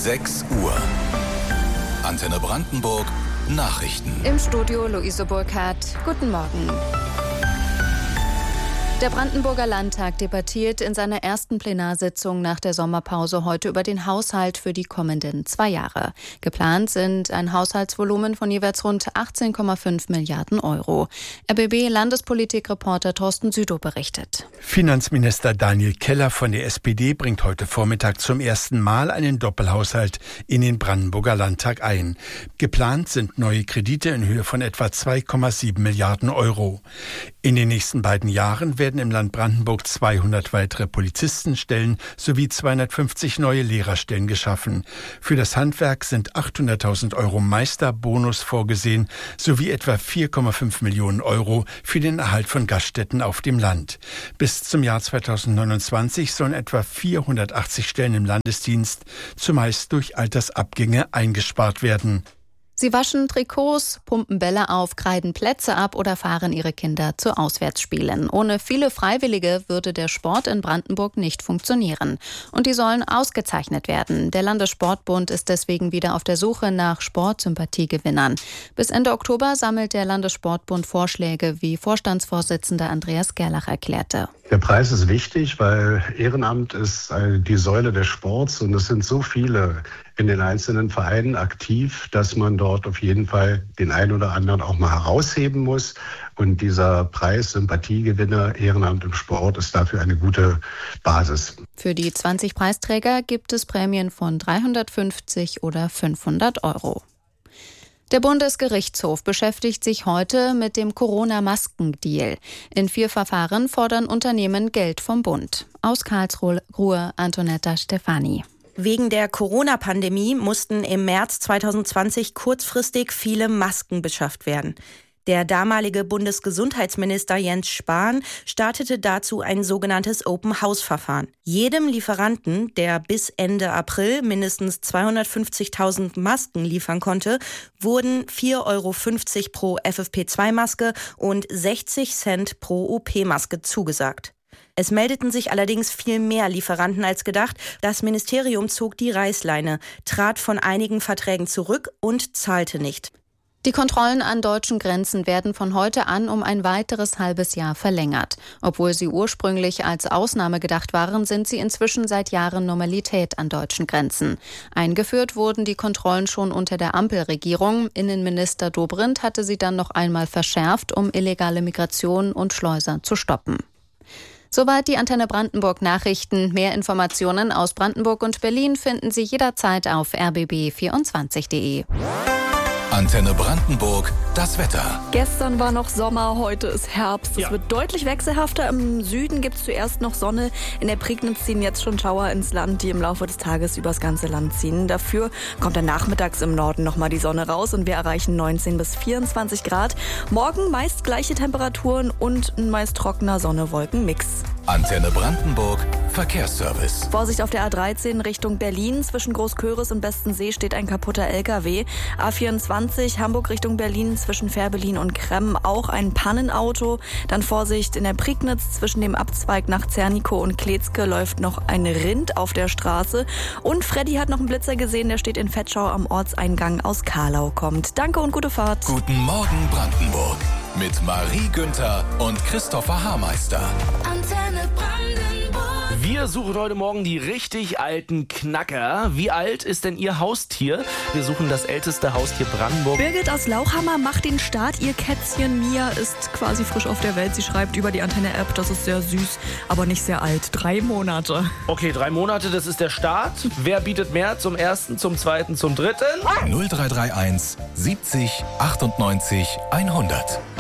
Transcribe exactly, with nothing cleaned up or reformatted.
sechs Uhr. Antenne Brandenburg Nachrichten. Im Studio Luise Burkhardt. Guten Morgen. Der Brandenburger Landtag debattiert in seiner ersten Plenarsitzung nach der Sommerpause heute über den Haushalt für die kommenden zwei Jahre. Geplant sind ein Haushaltsvolumen von jeweils rund achtzehn Komma fünf Milliarden Euro. R B B-Landespolitikreporter Thorsten Südow berichtet. Finanzminister Daniel Keller von der S P D bringt heute Vormittag zum ersten Mal einen Doppelhaushalt in den Brandenburger Landtag ein. Geplant sind neue Kredite in Höhe von etwa zwei Komma sieben Milliarden Euro. In den nächsten beiden Jahren werden im Land Brandenburg zweihundert weitere Polizistenstellen sowie zweihundertfünfzig neue Lehrerstellen geschaffen. Für das Handwerk sind achthunderttausend Euro Meisterbonus vorgesehen sowie etwa vier Komma fünf Millionen Euro für den Erhalt von Gaststätten auf dem Land. Bis zum Jahr zweitausendneunundzwanzig sollen etwa vierhundertachtzig Stellen im Landesdienst zumeist durch Altersabgänge eingespart werden. Sie waschen Trikots, pumpen Bälle auf, kreiden Plätze ab oder fahren ihre Kinder zu Auswärtsspielen. Ohne viele Freiwillige würde der Sport in Brandenburg nicht funktionieren. Und die sollen ausgezeichnet werden. Der Landessportbund ist deswegen wieder auf der Suche nach Sportsympathiegewinnern. Bis Ende Oktober sammelt der Landessportbund Vorschläge, wie Vorstandsvorsitzender Andreas Gerlach erklärte. Der Preis ist wichtig, weil Ehrenamt ist die Säule des Sports und es sind so viele in den einzelnen Vereinen aktiv, dass man dort auf jeden Fall den einen oder anderen auch mal herausheben muss. Und dieser Preis Sympathiegewinner Ehrenamt im Sport ist dafür eine gute Basis. Für die zwanzig Preisträger gibt es Prämien von dreihundertfünfzig oder fünfhundert Euro. Der Bundesgerichtshof beschäftigt sich heute mit dem Corona-Masken-Deal. In vier Verfahren fordern Unternehmen Geld vom Bund. Aus Karlsruhe Antonetta Stefani. Wegen der Corona-Pandemie mussten im März zweitausendzwanzig kurzfristig viele Masken beschafft werden. Der damalige Bundesgesundheitsminister Jens Spahn startete dazu ein sogenanntes Open-House-Verfahren. Jedem Lieferanten, der bis Ende April mindestens zweihundertfünfzigtausend Masken liefern konnte, wurden vier Euro fünfzig pro F F P zwei Maske und sechzig Cent pro O P-Maske zugesagt. Es meldeten sich allerdings viel mehr Lieferanten als gedacht. Das Ministerium zog die Reißleine, trat von einigen Verträgen zurück und zahlte nicht. Die Kontrollen an deutschen Grenzen werden von heute an um ein weiteres halbes Jahr verlängert. Obwohl sie ursprünglich als Ausnahme gedacht waren, sind sie inzwischen seit Jahren Normalität an deutschen Grenzen. Eingeführt wurden die Kontrollen schon unter der Ampelregierung. Innenminister Dobrindt hatte sie dann noch einmal verschärft, um illegale Migration und Schleuser zu stoppen. Soweit die Antenne Brandenburg Nachrichten. Mehr Informationen aus Brandenburg und Berlin finden Sie jederzeit auf r b b vierundzwanzig punkt de. Antenne Brandenburg, das Wetter. Gestern war noch Sommer, heute ist Herbst. Es Ja. wird deutlich wechselhafter. Im Süden gibt es zuerst noch Sonne. In der Prignitz ziehen jetzt schon Schauer ins Land, die im Laufe des Tages übers ganze Land ziehen. Dafür kommt dann nachmittags im Norden nochmal die Sonne raus und wir erreichen neunzehn bis vierundzwanzig Grad. Morgen meist gleiche Temperaturen und ein meist trockener Sonne-Wolken-Mix. Antenne Brandenburg, Verkehrsservice. Vorsicht auf der A dreizehn Richtung Berlin. Zwischen Großköris und Bestensee steht ein kaputter L K W. A vierundzwanzig Hamburg Richtung Berlin zwischen Fährberlin und Kremm auch ein Pannenauto. Dann Vorsicht in der Prignitz zwischen dem Abzweig nach Zernikow und Kletzke läuft noch ein Rind auf der Straße. Und Freddy hat noch einen Blitzer gesehen, der steht in Vetschau am Ortseingang aus Karlau kommt. Danke und gute Fahrt. Guten Morgen Brandenburg. Mit Marie Günther und Christopher Haarmeister. Antenne Brandenburg. Wir suchen heute Morgen die richtig alten Knacker. Wie alt ist denn Ihr Haustier? Wir suchen das älteste Haustier Brandenburg. Birgit aus Lauchhammer macht den Start. Ihr Kätzchen Mia ist quasi frisch auf der Welt. Sie schreibt über die Antenne-App, das ist sehr süß, aber nicht sehr alt. Drei Monate. Okay, drei Monate, das ist der Start. Wer bietet mehr? Zum ersten, zum zweiten, zum dritten? null drei drei eins siebzig achtundneunzig hundert.